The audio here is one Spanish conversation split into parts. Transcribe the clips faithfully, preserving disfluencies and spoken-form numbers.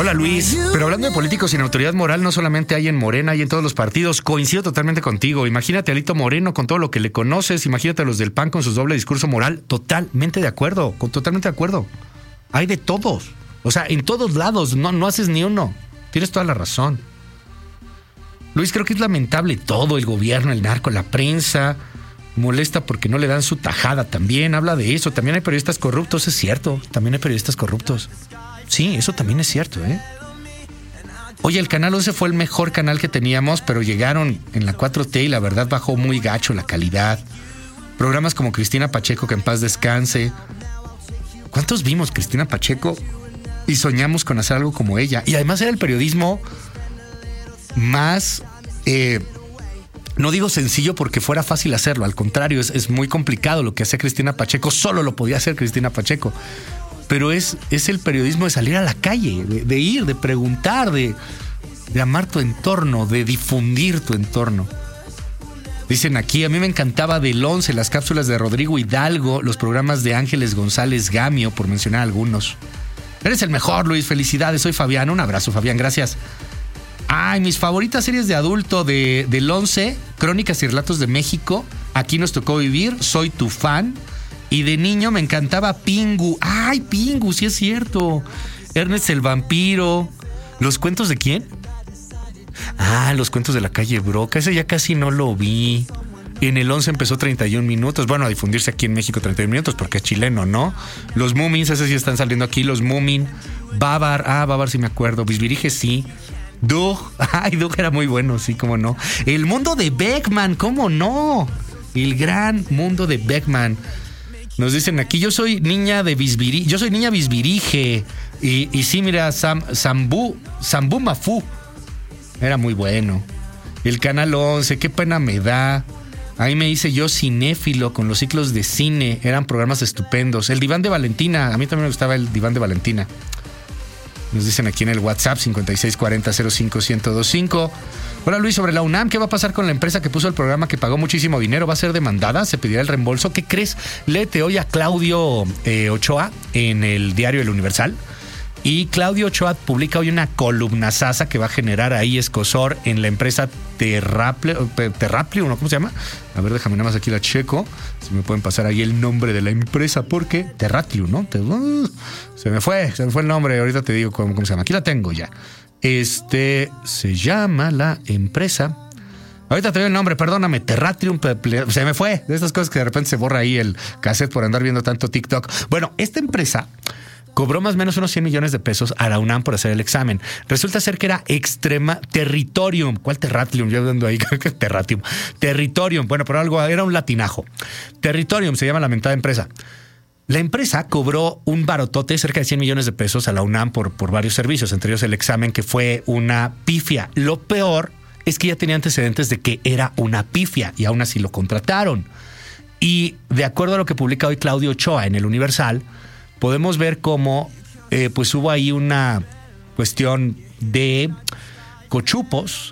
Hola Luis, pero hablando de políticos sin autoridad moral, no solamente hay en Morena, hay en todos los partidos. Coincido totalmente contigo. Imagínate a Alito Moreno con todo lo que le conoces, imagínate a los del P A N con su doble discurso moral. Totalmente de acuerdo, con, totalmente de acuerdo. Hay de todos, o sea, en todos lados, no, no haces ni uno. Tienes toda la razón. Luis, creo que es lamentable todo, el gobierno, el narco, la prensa. Molesta porque no le dan su tajada también, habla de eso. También hay periodistas corruptos, es cierto. También hay periodistas corruptos. Sí, eso también es cierto, ¿eh? Oye, el Canal once fue el mejor canal que teníamos, pero llegaron en la cuatro T y la verdad bajó muy gacho la calidad. Programas como Cristina Pacheco, que en paz descanse. ¿Cuántos vimos Cristina Pacheco y soñamos con hacer algo como ella? Y además era el periodismo más... Eh, no digo sencillo porque fuera fácil hacerlo, al contrario, es, es muy complicado lo que hacía Cristina Pacheco, solo lo podía hacer Cristina Pacheco. Pero es, es el periodismo de salir a la calle, de, de ir, de preguntar, de, de amar tu entorno, de difundir tu entorno. Dicen aquí, a mí me encantaba del once, las cápsulas de Rodrigo Hidalgo, los programas de Ángeles González Gamio, por mencionar algunos. Eres el mejor, Luis, felicidades, soy Fabián. Un abrazo, Fabián, gracias. Ay, mis favoritas series de adulto de, del once, Crónicas y Relatos de México, Aquí nos tocó vivir, Soy tu fan. Y de niño me encantaba Pingu. ¡Ay, Pingu! Sí es cierto. Ernest el vampiro. ¿Los cuentos de quién? Ah, los cuentos de la calle Broca. Ese ya casi no lo vi. En el once empezó treinta y un minutos. Bueno, a difundirse aquí en México treinta y un minutos porque es chileno, ¿no? Los Moomins, ese sí están saliendo aquí. Los Moomin. Babar. Ah, Babar sí me acuerdo. Bisbirige sí. Doug. Ay, Doug era muy bueno, sí, cómo no. El mundo de Beckman, ¿cómo no? El gran mundo de Beckman. Nos dicen aquí, yo soy niña de Bisbirige, yo soy niña Bisbirige. Y, y sí, mira, Sam, Sambu, Sambu Mafú. Era muy bueno. El Canal once, qué pena me da. Ahí me hice yo cinéfilo con los ciclos de cine. Eran programas estupendos. El Diván de Valentina, a mí también me gustaba el Diván de Valentina. Nos dicen aquí en el WhatsApp cincuenta y seis cuarenta cero cinco ciento veinticinco. Hola Luis, sobre la UNAM, ¿qué va a pasar con la empresa que puso el programa que pagó muchísimo dinero? ¿Va a ser demandada? ¿Se pedirá el reembolso? ¿Qué crees? Léete hoy a Claudio eh, Ochoa en el diario El Universal. Y Claudio Ochoa publica hoy una columna sasa que va a generar ahí escozor en la empresa Terraplio, Terraplio, ¿no? ¿Cómo se llama? A ver, déjame nada más aquí la checo. Si me pueden pasar ahí el nombre de la empresa, porque Terraplio, ¿no? Uh, se me fue, se me fue el nombre. Ahorita te digo cómo, cómo se llama. Aquí la tengo ya. Este se llama la empresa. Ahorita te doy el nombre, perdóname, Terratrium, se me fue. De estas cosas que de repente se borra ahí el cassette por andar viendo tanto TikTok. Bueno, esta empresa cobró más o menos unos cien millones de pesos a la UNAM por hacer el examen. Resulta ser que era Extrema Territorium. ¿Cuál Terratrium? Yo ando ahí, Terratrium. Territorium, bueno, pero algo, era un latinajo. Territorium se llama la mentada empresa. La empresa cobró un barotote, cerca de cien millones de pesos a la UNAM por, por varios servicios, entre ellos el examen, que fue una pifia. Lo peor es que ya tenía antecedentes de que era una pifia y aún así lo contrataron. Y de acuerdo a lo que publica hoy Claudio Ochoa en El Universal, podemos ver cómo eh, pues hubo ahí una cuestión de cochupos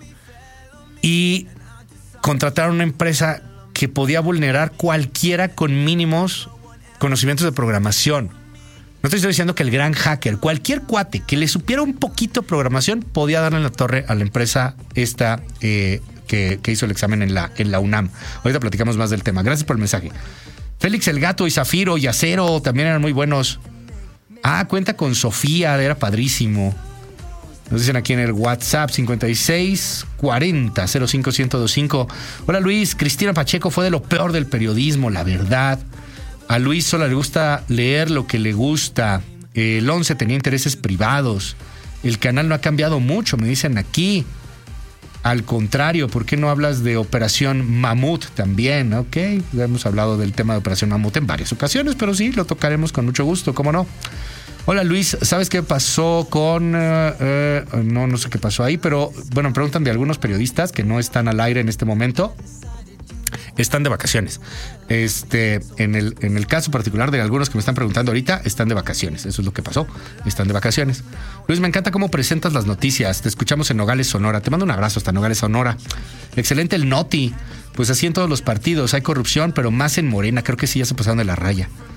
y contrataron una empresa que podía vulnerar cualquiera con mínimos conocimientos de programación. No te estoy diciendo que el gran hacker, cualquier cuate que le supiera un poquito de programación podía darle en la torre a la empresa esta eh, que, que hizo el examen en la, en la UNAM. Ahorita platicamos más del tema. Gracias por el mensaje. Félix el Gato y Zafiro y Acero también eran muy buenos. Ah, cuenta con Sofía, era padrísimo. Nos dicen aquí en el WhatsApp cincuenta y seis cuarenta cero cinco ciento veinticinco. Hola Luis, Cristina Pacheco fue de lo peor del periodismo, la verdad. A Luis solo le gusta leer lo que le gusta. El once tenía intereses privados. El canal no ha cambiado mucho, me dicen aquí. Al contrario, ¿por qué no hablas de Operación Mamut también? Ok, hemos hablado del tema de Operación Mamut en varias ocasiones, pero sí, lo tocaremos con mucho gusto, ¿cómo no? Hola Luis, ¿sabes qué pasó con...? Uh, uh, no, no sé qué pasó ahí, pero bueno, me preguntan de algunos periodistas que no están al aire en este momento. Están de vacaciones. Este, en el, en el caso particular de algunos que me están preguntando ahorita, están de vacaciones. Eso es lo que pasó. Están de vacaciones. Luis, me encanta cómo presentas las noticias. Te escuchamos en Nogales, Sonora. Te mando un abrazo hasta Nogales, Sonora. Excelente el Noti. Pues así en todos los partidos. Hay corrupción, pero más en Morena. Creo que sí ya se pasaron de la raya.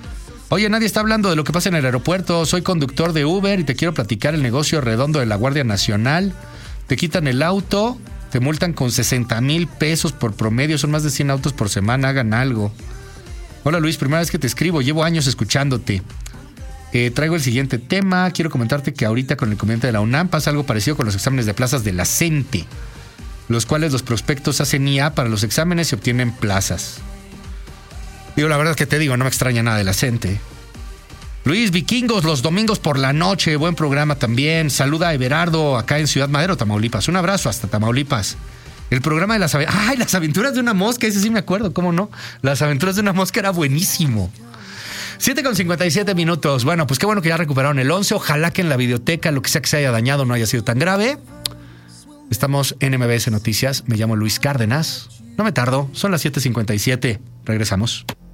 Oye, nadie está hablando de lo que pasa en el aeropuerto. Soy conductor de Uber y te quiero platicar el negocio redondo de la Guardia Nacional. Te quitan el auto, te multan con sesenta mil pesos por promedio. Son más de cien autos por semana, hagan algo. Hola Luis, primera vez que te escribo. Llevo años escuchándote. Eh, traigo el siguiente tema. Quiero comentarte que ahorita con el comediante de la UNAM pasa algo parecido con los exámenes de plazas de la CENTE, los cuales los prospectos hacen I A para los exámenes y obtienen plazas. Digo, la verdad es que te digo, no me extraña nada de la CENTE. Luis, Vikingos, los domingos por la noche, buen programa también. Saluda a Everardo, acá en Ciudad Madero, Tamaulipas. Un abrazo hasta Tamaulipas. El programa de las aventuras... ¡Ay, las aventuras de una mosca! Ese sí me acuerdo, ¿cómo no? Las aventuras de una mosca era buenísimo. siete con cincuenta y siete minutos. Bueno, pues qué bueno que ya recuperaron el once. Ojalá que en la videoteca lo que sea que se haya dañado no haya sido tan grave. Estamos en M B S Noticias. Me llamo Luis Cárdenas. No me tardo. Son las siete cincuenta y siete. Regresamos.